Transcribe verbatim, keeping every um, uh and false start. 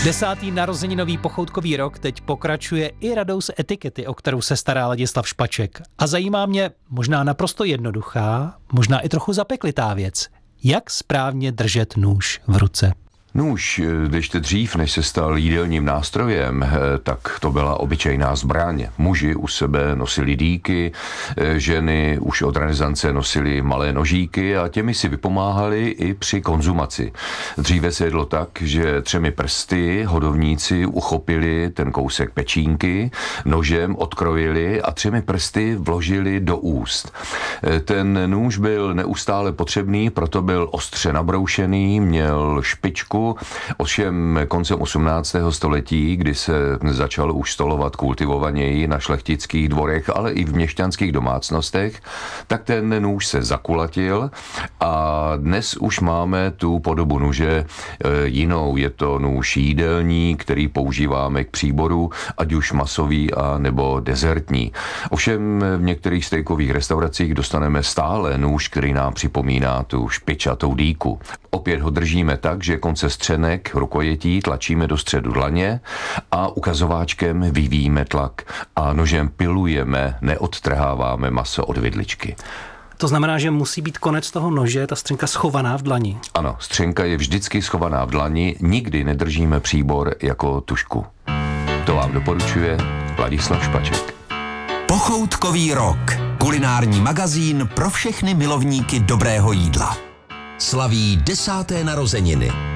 Desátý narozeninový pochoutkový rok teď pokračuje i radou z etikety, o kterou se stará Ladislav Špaček. A zajímá mě možná naprosto jednoduchá, možná i trochu zapeklitá věc. Jak správně držet nůž v ruce? Nůž, když to dřív, než se stal jídelním nástrojem, tak to byla obyčejná zbraň. Muži u sebe nosili dýky, ženy už od renesance nosili malé nožíky a těmi si vypomáhali i při konzumaci. Dříve se jedlo tak, že třemi prsty hodovníci uchopili ten kousek pečínky, nožem odkrojili a třemi prsty vložili do úst. Ten nůž byl neustále potřebný, proto byl ostře nabroušený, měl špičku. Ovšem koncem osmnáctého století, kdy se začal už stolovat kultivovaněji na šlechtických dvorech, ale i v měšťanských domácnostech, tak ten nůž se zakulatil a dnes už máme tu podobu nůže jinou. Je to nůž jídelní, který používáme k příboru, ať už masový a nebo dezertní. Ovšem v některých stejkových restauracích dostaneme stále nůž, který nám připomíná tu špičatou dýku. Opět ho držíme tak, že konce střenek rukojetí tlačíme do středu dlaně a ukazováčkem vyvíjíme tlak a nožem pilujeme, neodtrháváme maso od vidličky. To znamená, že musí být konec toho nože, ta střenka schovaná v dlani. Ano, střenka je vždycky schovaná v dlani, nikdy nedržíme příbor jako tužku. To vám doporučuje Ladislav Špaček. Pochoutkový rok. Kulinární magazín pro všechny milovníky dobrého jídla. Slaví desáté narozeniny.